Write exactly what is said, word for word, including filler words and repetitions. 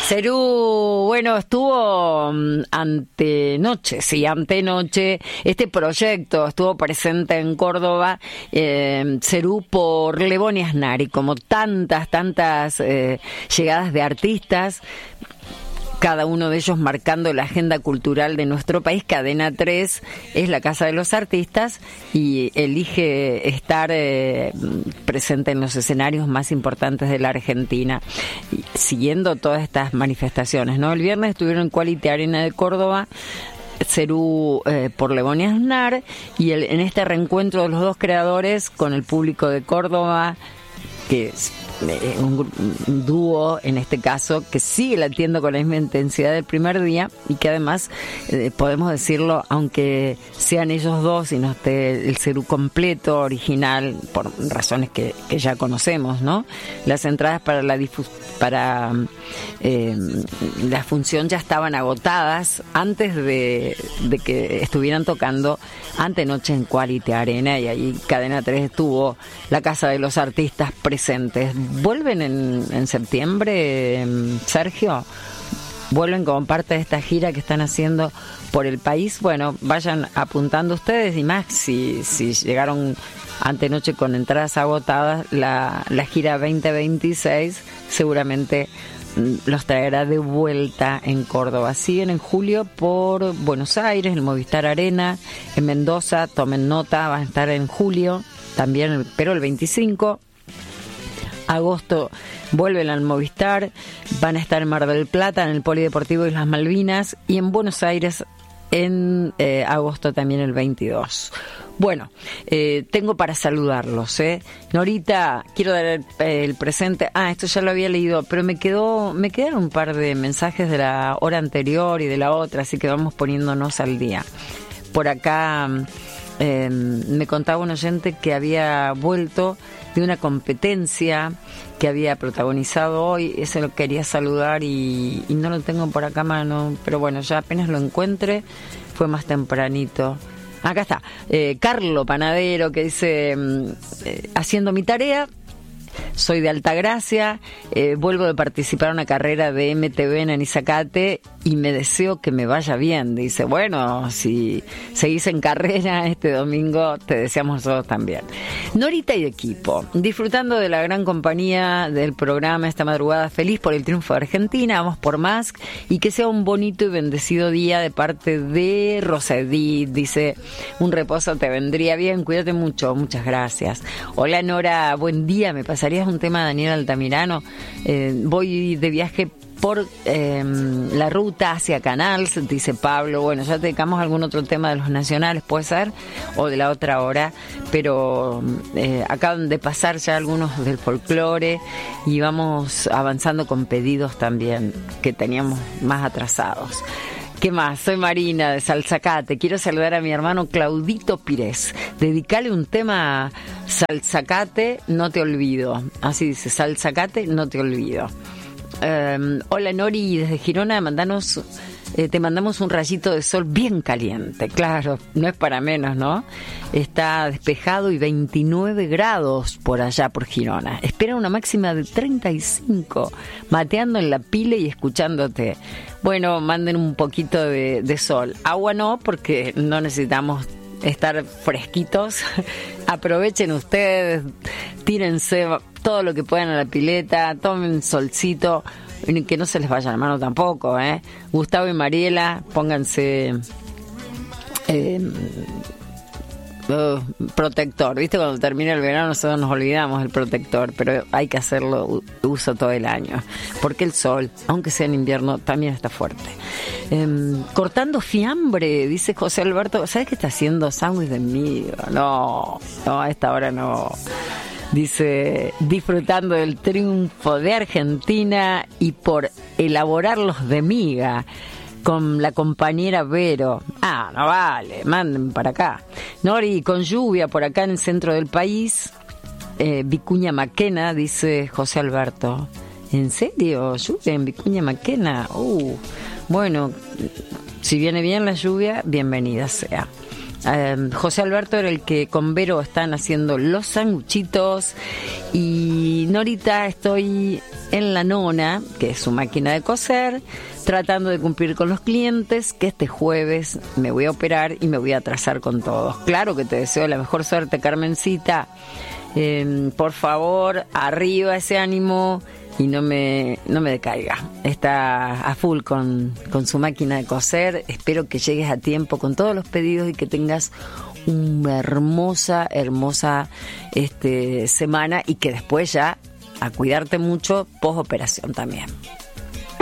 Cerú, bueno, estuvo antenoche, sí, antenoche, este proyecto estuvo presente en Córdoba, eh, Cerú por Lebón y Aznar, y como tantas, tantas eh, llegadas de artistas, cada uno de ellos marcando la agenda cultural de nuestro país. Cadena tres es la casa de los artistas y elige estar eh, presente en los escenarios más importantes de la Argentina, siguiendo todas estas manifestaciones, ¿no? El viernes estuvieron en Quality Arena de Córdoba, Cerú eh, por Lebón y Aznar, y el, en este reencuentro de los dos creadores con el público de Córdoba, que es un, un dúo en este caso que sigue latiendo con la misma intensidad del primer día, y que además eh, podemos decirlo, aunque sean ellos dos y no esté el Cerú completo, original, por razones que, que ya conocemos, ¿no? Las entradas para la difus para eh, la función ya estaban agotadas antes de, de que estuvieran tocando antenoche en Quality Arena, y ahí Cadena tres estuvo la casa de los artistas presentes. ¿Vuelven en, en septiembre, Sergio? ¿Vuelven como parte de esta gira que están haciendo por el país? Bueno, vayan apuntando ustedes, y más si, si llegaron antenoche con entradas agotadas, la, la gira veinte veintiséis seguramente los traerá de vuelta en Córdoba. Siguen en julio por Buenos Aires, el Movistar Arena, en Mendoza, tomen nota, van a estar en julio también, pero el veinticinco. Agosto vuelven al Movistar, van a estar en Mar del Plata, en el Polideportivo Islas Malvinas, y en Buenos Aires en eh, agosto también el veintidós. Bueno, eh, tengo para saludarlos, ¿eh? Norita, quiero dar el, el presente. Ah, esto ya lo había leído, pero me quedó, me quedaron un par de mensajes de la hora anterior y de la otra, así que vamos poniéndonos al día. Por acá eh, me contaba un oyente que había vuelto de una competencia que había protagonizado hoy. Ese lo quería saludar y, y no lo tengo por acá a mano, pero bueno, ya apenas lo encuentre, fue más tempranito. Acá está, eh, Carlo Panadero, que dice, eh, haciendo mi tarea, soy de Altagracia, eh, vuelvo de participar en una carrera de M T V en Anizacate y me deseo que me vaya bien. Dice, bueno, si seguís en carrera este domingo, te deseamos nosotros también. Norita y equipo, disfrutando de la gran compañía del programa esta madrugada, feliz por el triunfo de Argentina, vamos por más, y que sea un bonito y bendecido día de parte de Rosa Edith. Dice, un reposo te vendría bien, cuídate mucho, muchas gracias. Hola Nora, buen día, me pasarías un tema de Daniel Altamirano. Eh, voy de viaje por eh, la ruta hacia Canals, dice Pablo. Bueno, ya te dedicamos algún otro tema de los nacionales, puede ser, o de la otra hora, pero eh, acaban de pasar ya algunos del folclore y vamos avanzando con pedidos también que teníamos más atrasados. ¿Qué más? Soy Marina de Salzacate. Quiero saludar a mi hermano Claudito Pires. Dedicale un tema a Salzacate, no te olvido. Así dice, Salzacate, no te olvido. Um, hola Nori, desde Girona, mandanos, eh, te mandamos un rayito de sol bien caliente. Claro, no es para menos, ¿no? Está despejado y veintinueve grados por allá por Girona. Espera una máxima de treinta y cinco, mateando en la pile y escuchándote. Bueno, manden un poquito de, de sol. Agua no, porque no necesitamos estar fresquitos. Aprovechen ustedes, tírense todo lo que puedan a la pileta, tomen solcito, que no se les vaya la mano tampoco, ¿eh? Gustavo y Mariela, pónganse eh, uh, protector. ¿Viste? Cuando termina el verano nosotros nos olvidamos del protector, pero hay que hacerlo uso todo el año, porque el sol, aunque sea en invierno, también está fuerte. Eh, cortando fiambre, dice José Alberto. ¿Sabes qué está haciendo? Sándwich de miga. No, no, a esta hora no. Dice, disfrutando del triunfo de Argentina y por elaborarlos de miga con la compañera Vero. Ah, no vale, manden para acá. Nori, con lluvia por acá en el centro del país. Eh, Vicuña Maquena, dice José Alberto. ¿En serio? ¿Lluvia en Vicuña Maquena? Uh, bueno, si viene bien la lluvia, bienvenida sea. Eh, José Alberto era el que con Vero están haciendo los sanguchitos y Norita estoy en la nona, que es su máquina de coser, tratando de cumplir con los clientes, que este jueves me voy a operar y me voy a atrasar con todos. Claro que te deseo la mejor suerte, Carmencita. Eh, por favor, arriba ese ánimo y no me no me decaiga. Está a full con, con su máquina de coser. Espero que llegues a tiempo con todos los pedidos y que tengas una hermosa, hermosa este, semana y que después ya a cuidarte mucho post operación también.